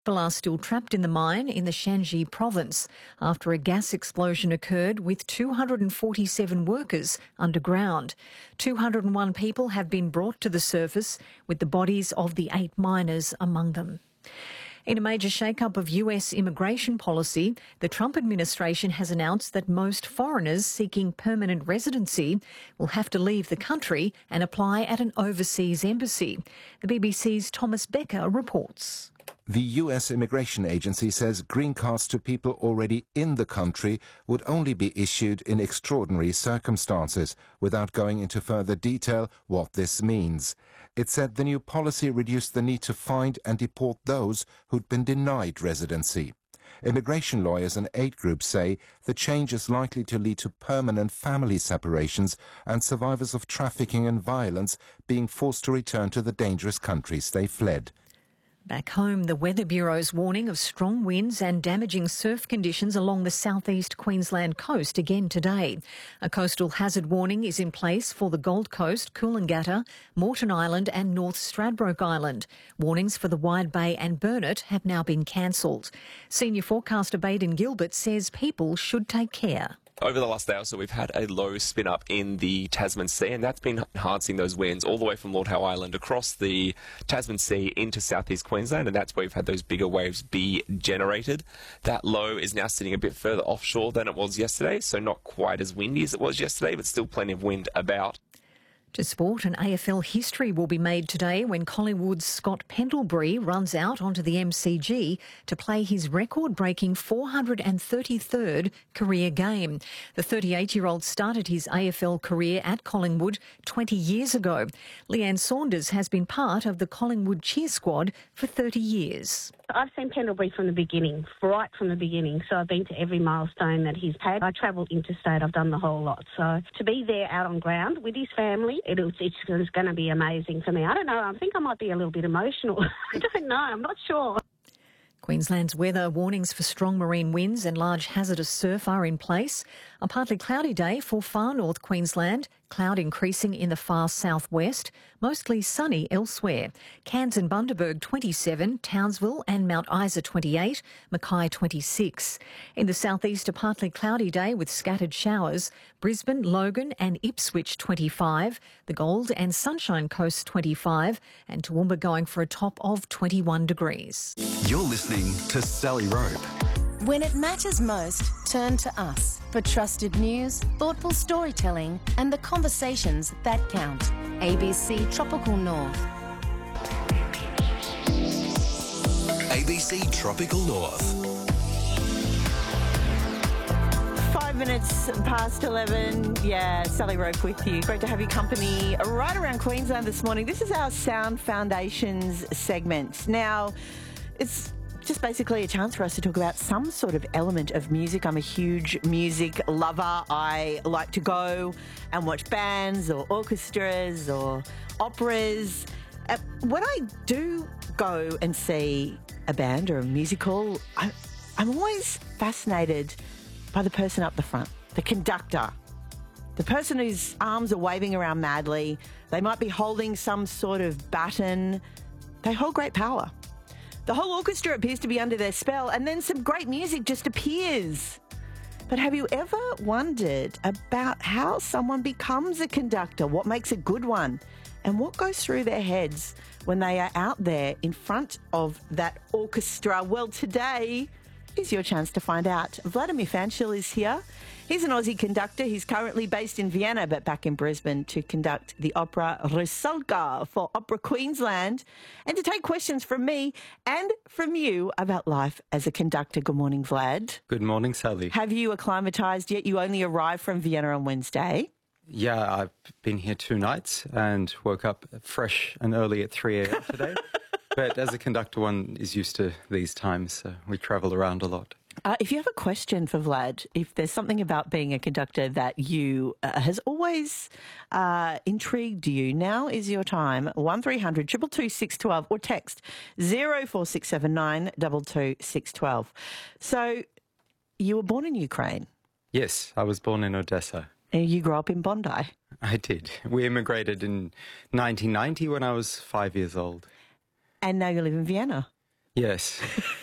People are still trapped in the mine in the Shanxi province after a gas explosion occurred with 247 workers underground. 201 people have been brought to the surface, with the bodies of the 8 miners among them. In a major shake-up of US immigration policy, the Trump administration has announced that most foreigners seeking permanent residency will have to leave the country and apply at an overseas embassy. The BBC's Thomas Becker reports. The US Immigration Agency says green cards to people already in the country would only be issued in extraordinary circumstances, without going into further detail what this means. It said the new policy reduced the need to find and deport those who'd been denied residency. Immigration lawyers and aid groups say the change is likely to lead to permanent family separations and survivors of trafficking and violence being forced to return to the dangerous countries they fled. Back home, the Weather Bureau's warning of strong winds and damaging surf conditions along the southeast Queensland coast again today. A coastal hazard warning is in place for the Gold Coast, Coolangatta, Moreton Island and North Stradbroke Island. Warnings for the Wide Bay and Burnett have now been cancelled. Senior forecaster Baden Gilbert says people should take care. Over the last day or so, we've had a low spin up in the Tasman Sea, and that's been enhancing those winds all the way from Lord Howe Island across the Tasman Sea into southeast Queensland, and that's where we've had those bigger waves be generated. That low is now sitting a bit further offshore than it was yesterday, so not quite as windy as it was yesterday, but still plenty of wind about. To sport, an AFL history will be made today when Collingwood's Scott Pendlebury runs out onto the MCG to play his record-breaking 433rd career game. The 38-year-old started his AFL career at Collingwood 20 years ago. Leanne Saunders has been part of the Collingwood cheer squad for 30 years. I've seen Pendlebury from the beginning, right from the beginning. So I've been to every milestone that he's had. I travel interstate. I've done the whole lot. So to be there out on ground with his family, it's going to be amazing for me. I don't know. I think I might be a little bit emotional. I don't know. I'm not sure. Queensland's weather warnings for strong marine winds and large hazardous surf are in place. A partly cloudy day for far north Queensland, cloud increasing in the far southwest, mostly sunny elsewhere. Cairns and Bundaberg 27, Townsville and Mount Isa 28, Mackay 26. In the southeast, a partly cloudy day with scattered showers. Brisbane, Logan and Ipswich 25, the Gold and Sunshine Coast 25 and Toowoomba going for a top of 21 degrees. You're listening to Sally Rope. When it matters most, turn to us for trusted news, thoughtful storytelling and the conversations that count. ABC Tropical North. ABC Tropical North. 5 minutes past 11. Yeah, Sally Rope with you. Great to have your company right around Queensland this morning. This is our Sound Foundations segment. Now, it's just basically a chance for us to talk about some sort of element of music. I'm a huge music lover. I like to go and watch bands or orchestras or operas. When I do go and see a band or a musical, I'm always fascinated by the person up the front, the conductor, the person whose arms are waving around madly. They might be holding some sort of baton. They hold great power. The whole orchestra appears to be under their spell, and then some great music just appears. But have you ever wondered about how someone becomes a conductor? What makes a good one? And what goes through their heads when they are out there in front of that orchestra? Well, today is your chance to find out. Vladimir Fanchel is here. He's an Aussie conductor. He's currently based in Vienna, but back in Brisbane to conduct the opera Rusalka for Opera Queensland and to take questions from me and from you about life as a conductor. Good morning, Vlad. Good morning, Sally. Have you acclimatised yet? You only arrived from Vienna on Wednesday. Yeah, I've been here 2 nights and woke up fresh and early at 3 a.m. today. But as a conductor, one is used to these times, so we travel around a lot. If you have a question for Vlad, if there's something about being a conductor that you has always intrigued you, now is your time. 1300 222 612 or text 04679 22 612. So you were born in Ukraine? Yes, I was born in Odessa. And you grew up in Bondi? I did. We immigrated in 1990 when I was 5 years old. And now you live in Vienna? Yes.